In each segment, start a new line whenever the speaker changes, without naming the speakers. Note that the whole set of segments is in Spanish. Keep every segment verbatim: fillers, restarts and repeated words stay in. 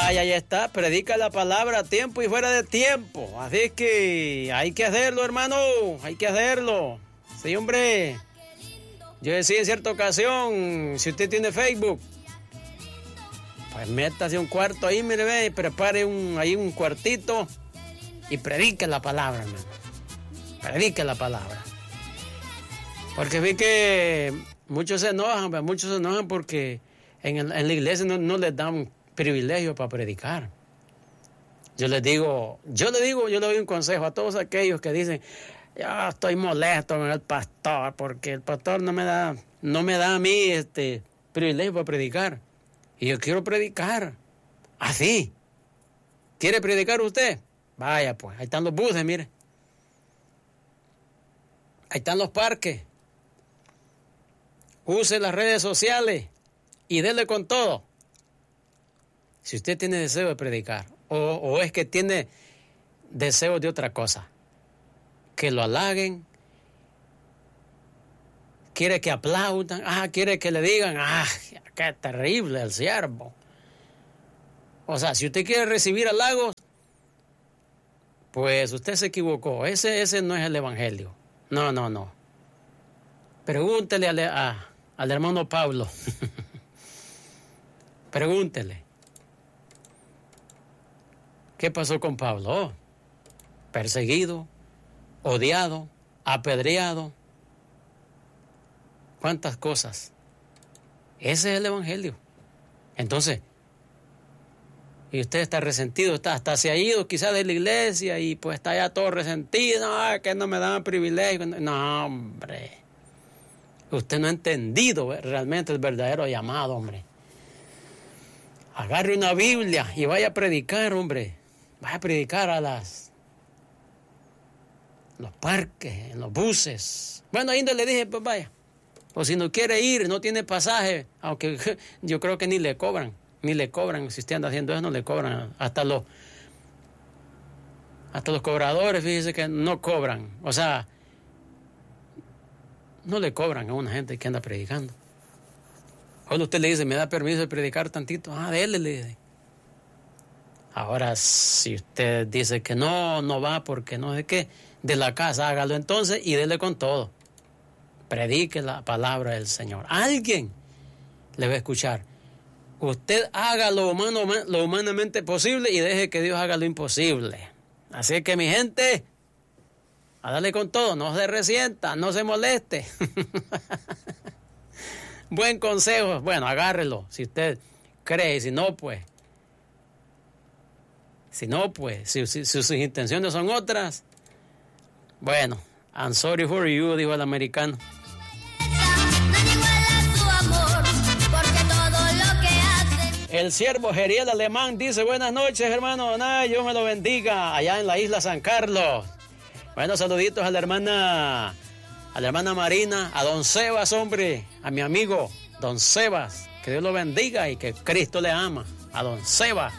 Vaya, ya está, predica la palabra a tiempo y fuera de tiempo. Así que hay que hacerlo, hermano, hay que hacerlo. Sí, hombre. Yo decía en cierta ocasión, si usted tiene Facebook, pues métase un cuarto ahí, mire, ve, y prepare un, ahí un cuartito y predique la palabra, hermano. Predique la palabra. Porque vi que muchos se enojan, muchos se enojan porque en, el, en la iglesia no, no les dan privilegio para predicar. Yo les digo, yo le digo, yo le doy un consejo a todos aquellos que dicen, yo estoy molesto con el pastor porque el pastor no me da, no me da a mí este privilegio para predicar. Y yo quiero predicar. Así. ¿Quiere predicar usted? Vaya pues, ahí están los buses, mire. Ahí están los parques. Use las redes sociales y dele con todo. Si usted tiene deseo de predicar, o, o es que tiene deseo de otra cosa, que lo halaguen, quiere que aplaudan, ah, quiere que le digan, ah, qué terrible el siervo. O sea, si usted quiere recibir halagos, pues usted se equivocó. Ese, ese no es el evangelio. No, no, no. Pregúntele a, a, al hermano Pablo. Pregúntele. ¿Qué pasó con Pablo? Oh, perseguido, odiado, apedreado. ¿Cuántas cosas? Ese es el evangelio. Entonces, y usted está resentido, está, hasta se ha ido quizás de la iglesia y pues está ya todo resentido, no, que no me dan privilegio. No, hombre. Usted no ha entendido realmente el verdadero llamado, hombre. Agarre una Biblia y vaya a predicar, hombre. Vaya a predicar a las los parques, en los buses. Bueno, ahí le dije, pues vaya. O si no quiere ir, no tiene pasaje, aunque yo creo que ni le cobran, ni le cobran, si usted anda haciendo eso, no le cobran. Hasta los, hasta los cobradores, fíjese que no cobran. O sea, no le cobran a una gente que anda predicando. Cuando usted le dice, ¿me da permiso de predicar tantito? Ah, déle, le dice. Ahora, si usted dice que no, no va porque no sé qué, de la casa hágalo entonces y dele con todo. Predique la palabra del Señor. Alguien le va a escuchar. Usted haga lo, humano, lo humanamente posible y deje que Dios haga lo imposible. Así que mi gente, a darle con todo, no se resienta, no se moleste. Buen consejo, bueno, agárrelo, si usted cree, si no, pues, si no, pues, si, si, si sus intenciones son otras, bueno, I'm sorry for you, dijo el americano. El siervo Geriel Alemán dice, buenas noches, hermano Donay, Dios me lo bendiga, allá en la isla San Carlos. Bueno, saluditos a la hermana, a la hermana Marina, a don Sebas, hombre, a mi amigo don Sebas, que Dios lo bendiga y que Cristo le ama, a don Sebas.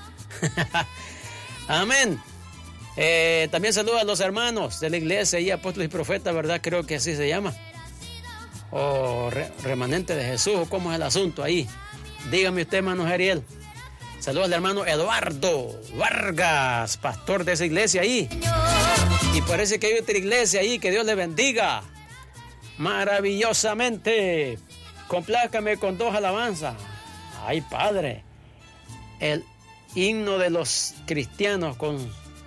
Amén. Eh, también saludo a los hermanos de la iglesia y apóstoles y profetas, ¿verdad? Creo que así se llama. O re, remanente de Jesús, ¿o cómo es el asunto ahí? Dígame usted, hermano Geriel. Saludos al hermano Eduardo Vargas, pastor de esa iglesia ahí. Y parece que hay otra iglesia ahí, que Dios le bendiga maravillosamente. Complácame con dos alabanzas. Ay, Padre. El himno de los cristianos con,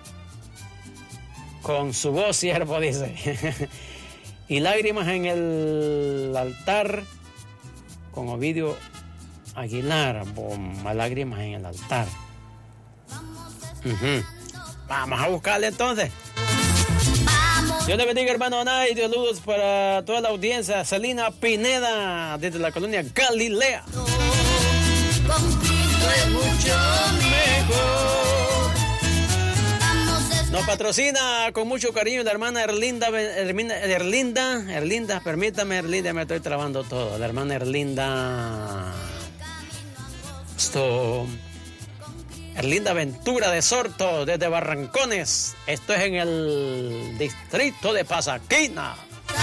con su voz, siervo, dice. Y lágrimas en el altar con Ovidio Aguilar. Bom, lágrimas en el altar. Uh-huh. Vamos a buscarle entonces. Dios le bendiga, hermano Anay. Dios luz para toda la audiencia. Celina Pineda, desde la colonia Galilea.
Con Cristo es mucho mejor.
Nos patrocina con mucho cariño la hermana Erlinda, Erlinda, Erlinda, Erlinda, permítame, Erlinda, me estoy trabando todo. La hermana Erlinda, esto, Erlinda Ventura de Sorto, desde Barrancones. Esto es en el distrito de Pasaquina.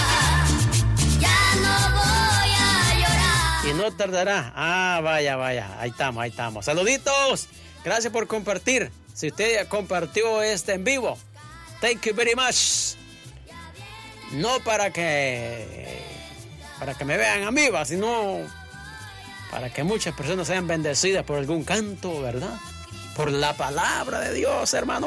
Ya no voy a llorar.
Y no tardará. Ah, vaya, vaya. Ahí estamos, ahí estamos. Saluditos. Gracias por compartir. Si usted compartió este en vivo, thank you very much. No para que para que me vean a mí, va, sino para que muchas personas sean bendecidas por algún canto, ¿verdad? Por la palabra de Dios, hermano.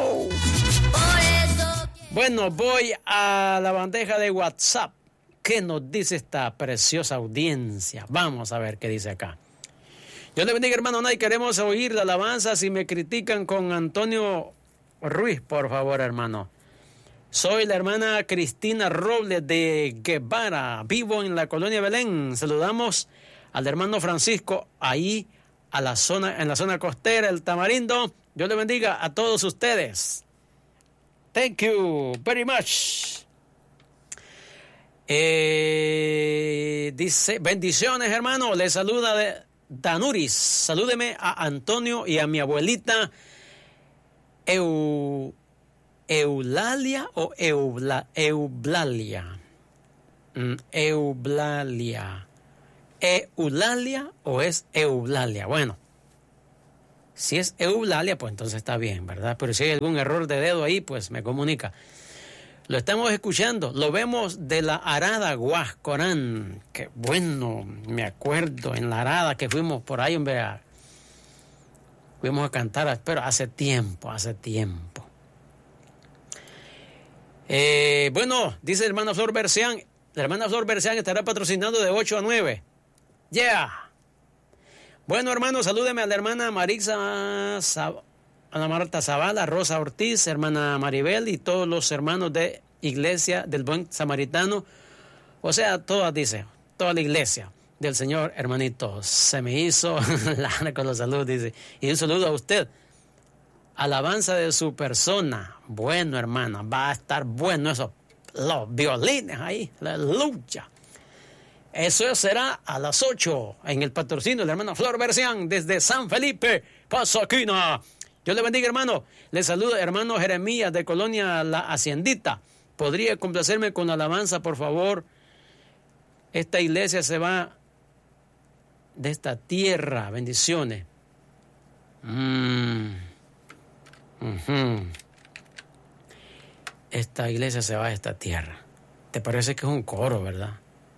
Bueno, voy a la bandeja de WhatsApp. ¿Qué nos dice esta preciosa audiencia? Vamos a ver qué dice acá. Dios le bendiga, hermano Nay. Queremos oír la alabanza. Si me critican con Antonio Ruiz, por favor, hermano. Soy la hermana Cristina Robles de Guevara. Vivo en la colonia Belén. Saludamos al hermano Francisco ahí a la zona, en la zona costera, el Tamarindo. Dios le bendiga a todos ustedes. Thank you very much. Eh, dice, bendiciones, hermano. Le saluda de Danuris. Salúdeme a Antonio y a mi abuelita Eu, Eulalia o Eubla, Eublalia. Mm, Eublalia. ¿Eulalia o es Eulalia? Bueno, si es Eulalia, pues entonces está bien, ¿verdad? Pero si hay algún error de dedo ahí, pues me comunica. Lo estamos escuchando, lo vemos de la Arada Guascorán. Qué bueno, me acuerdo en la Arada que fuimos por ahí, hombre, a, fuimos a cantar, pero hace tiempo, hace tiempo. Eh, bueno, dice la hermana Flor Bercián, la hermana Flor Bercián estará patrocinando de ocho a nueve. Yeah. Bueno, hermano, salúdeme a la hermana Marixa, Sab- Ana Marta Zavala, Rosa Ortiz, hermana Maribel y todos los hermanos de Iglesia del Buen Samaritano. O sea, todas, dice, toda la iglesia del Señor, hermanito. Se me hizo larga con los saludos, dice. Y un saludo a usted. Alabanza de su persona. Bueno, hermana, va a estar bueno eso. Los violines ahí, aleluya. Eso será a las ocho en el patrocinio de la hermana Flor Bercián desde San Felipe, Pasaquina. Dios le bendiga, hermano. Le saluda hermano Jeremías de Colonia La Haciendita. ¿Podría complacerme con alabanza, por favor? Esta iglesia se va de esta tierra. Bendiciones. Mm. Uh-huh. Esta iglesia se va de esta tierra. ¿Te parece que es un coro, verdad?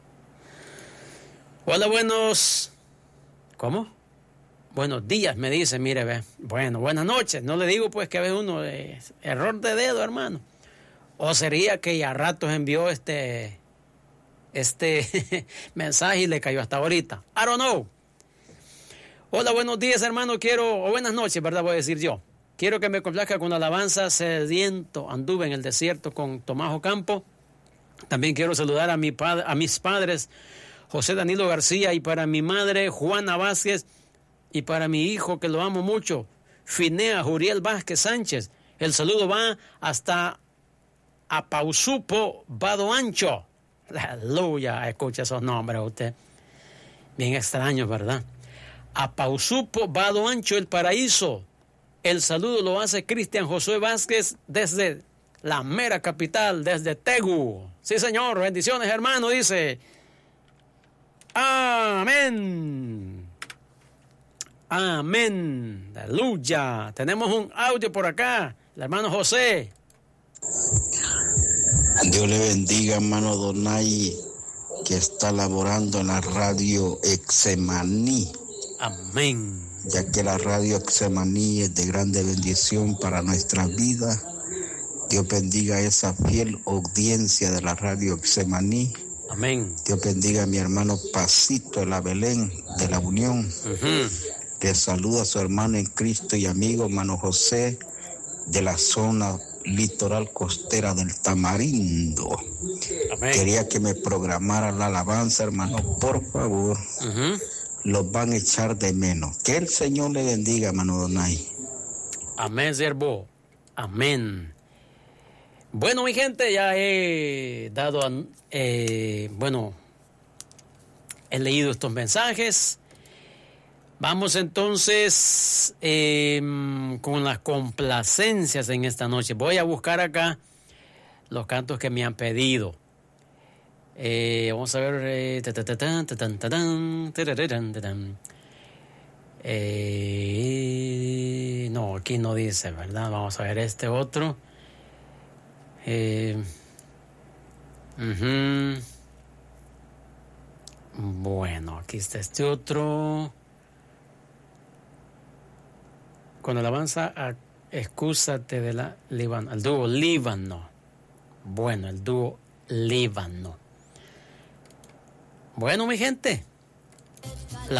Hola, buenos... ¿Cómo? Buenos días, me dice, mire, ve. Bueno, buenas noches. No le digo, pues, que ve uno eh, error de dedo, hermano. O sería que ya a ratos envió este... Este mensaje y le cayó hasta ahorita. I don't know. Hola, buenos días, hermano. Quiero... O buenas noches, ¿verdad? Voy a decir yo. Quiero que me complazca con alabanza. Sediento anduve en el desierto con Tomás Ocampo. También quiero saludar a, mi padre, a mis padres... José Danilo García, y para mi madre Juana Vázquez, y para mi hijo que lo amo mucho, Finea Juriel Vázquez Sánchez. El saludo va hasta Apausupo, Vado Ancho. Aleluya, escucha esos nombres usted. Bien extraños, ¿verdad? Apausupo, Vado Ancho, El Paraíso. El saludo lo hace Cristian Josué Vázquez desde la mera capital, desde Tegu. Sí, señor, bendiciones, hermano, dice... Amén. Amén. Aleluya. Tenemos un audio por acá. El hermano José.
Dios le bendiga, hermano Donay, que está laborando en la radio Exemaní.
Amén.
Ya que la radio Exemaní es de grande bendición para nuestra vida. Dios bendiga a esa fiel audiencia de la radio Exemaní.
Amén.
Dios bendiga a mi hermano Pasito de la Belén, de la Unión.
Uh-huh.
Le saluda a su hermano en Cristo y amigo, hermano José, de la zona litoral costera del Tamarindo.
Amén.
Quería que me programara la alabanza, hermano, por favor.
Uh-huh.
Los van a echar de menos. Que el Señor le bendiga, hermano Donay.
Amén, siervo. Amén. Bueno, mi gente, ya he dado, eh, bueno, he leído estos mensajes. Vamos entonces eh, con las complacencias en esta noche. Voy a buscar acá los cantos que me han pedido. Eh, vamos a ver. Eh, Eh, no, aquí no dice, ¿verdad? Vamos a ver este otro. Eh, uh-huh. Bueno, aquí está este otro. Con alabanza a Excúsate de la Líbano, el dúo Líbano. Bueno, el dúo Líbano. Bueno, mi gente.